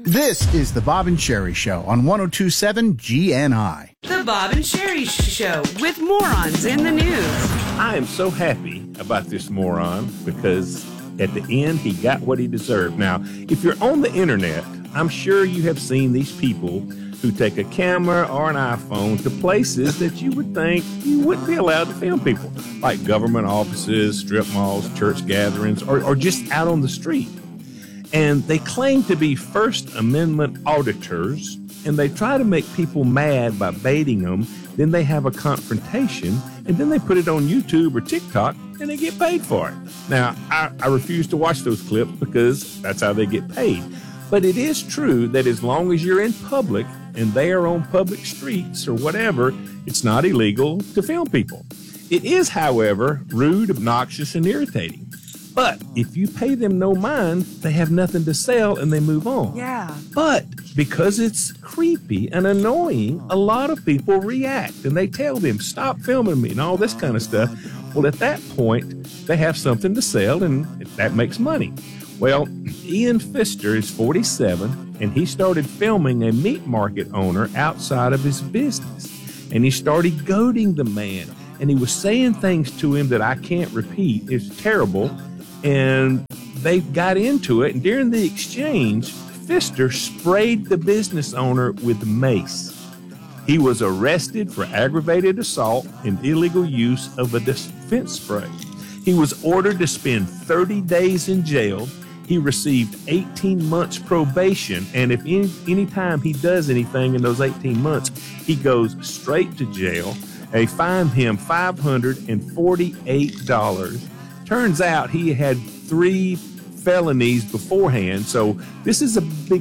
This is the Bob and Sherry Show on 102.7 GNI. The Bob and Sherry Show with morons in the news. I am so happy about this moron because at the end he got what he deserved. Now, if you're on the internet, I'm sure you have seen these people who take a camera or an iPhone to places that you would think you wouldn't be allowed to film people, like government offices, strip malls, church gatherings, or just out on the street. And they claim to be First Amendment auditors, and they try to make people mad by baiting them. Then they have a confrontation, and then they put it on YouTube or TikTok, and they get paid for it. Now, I refuse to watch those clips because that's how they get paid. But it is true that as long as you're in public and they are on public streets or whatever, it's not illegal to film people. It is, however, rude, obnoxious, and irritating. But if you pay them no mind, they have nothing to sell and they move on. Yeah. But because it's creepy and annoying, a lot of people react and they tell them, stop filming me and all this kind of stuff. Well, at that point, they have something to sell and that makes money. Well, Ian Pfister is 47 and he started filming a meat market owner outside of his business. And he started goading the man and he was saying things to him that I can't repeat. It's terrible. And they got into it, and during the exchange, Pfister sprayed the business owner with mace. He was arrested for aggravated assault and illegal use of a defense spray. He was ordered to spend 30 days in jail. He received 18 months probation, and if any time he does anything in those 18 months, he goes straight to jail. They fined him $548. Turns out he had 3 felonies beforehand, so this is a big